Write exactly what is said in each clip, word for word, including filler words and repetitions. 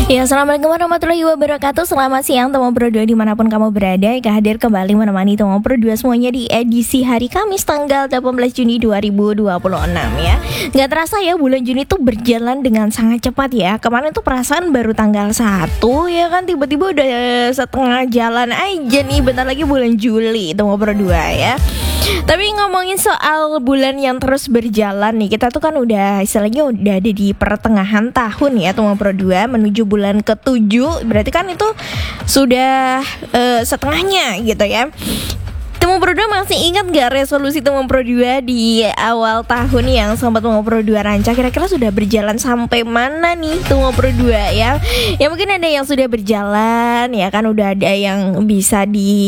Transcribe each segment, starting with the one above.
Ya, assalamualaikum warahmatullahi wabarakatuh. Selamat siang teman Pro dua dimanapun kamu berada. Eka hadir kembali menemani teman Pro dua semuanya di edisi hari Kamis tanggal delapan belas Juni dua ribu dua puluh enam ya. Gak terasa ya, bulan Juni tuh berjalan dengan sangat cepat ya. Kemarin tuh perasaan baru tanggal satu ya kan, tiba-tiba udah setengah jalan aja nih. Bentar lagi bulan Juli teman Pro dua ya. Tapi ngomongin soal bulan yang terus berjalan nih, kita tuh kan udah istilahnya udah ada di pertengahan tahun ya teman Pro dua, menuju bulan ketujuh. Berarti kan itu sudah uh, setengahnya gitu ya. Teman Pro dua masih ingat gak resolusi Teman Pro dua di awal tahun yang sempat Teman Pro dua rancang? Kira-kira sudah berjalan sampai mana nih Teman Pro dua ya? Ya mungkin ada yang sudah berjalan ya kan, udah ada yang bisa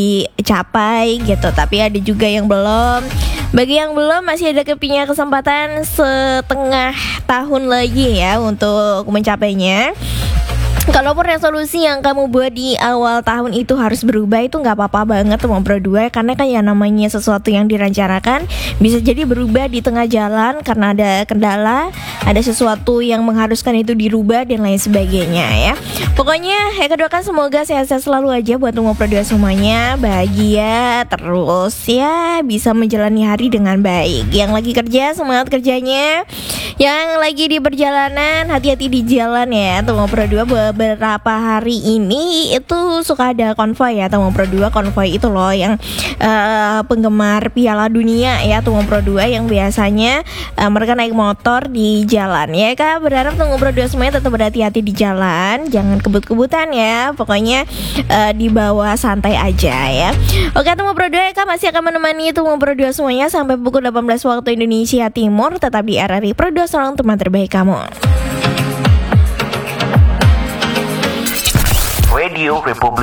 dicapai gitu, tapi ada juga yang belum. Bagi yang belum, masih ada kepinya kesempatan setengah tahun lagi ya untuk mencapainya. Kalaupun resolusi yang kamu buat di awal tahun itu harus berubah, itu gak apa-apa banget teman Pro dua. Karena kan ya namanya sesuatu yang direncanakan bisa jadi berubah di tengah jalan karena ada kendala, ada sesuatu yang mengharuskan itu dirubah dan lain sebagainya ya. Pokoknya ya kedoakan semoga sehat-sehat selalu aja buat teman Pro dua semuanya, bahagia terus ya, bisa menjalani hari dengan baik. Yang lagi kerja, semangat kerjanya. Yang lagi di perjalanan, hati-hati di jalan ya teman Pro dua. Beberapa hari ini itu suka ada konvoy ya teman Pro dua. Konvoy itu loh yang uh, penggemar Piala Dunia ya teman Pro dua, yang biasanya uh, mereka naik motor di jalan ya. Kak berharap teman Pro dua semuanya tetap berhati-hati di jalan, jangan kebut-kebutan ya. Pokoknya uh, dibawa santai aja ya. Oke teman Pro dua, Kak masih akan menemani teman Pro dua semuanya sampai pukul delapan belas waktu Indonesia Timur. Tetap di R R I Pro dua, seorang teman terbaik kamu. Radio Republik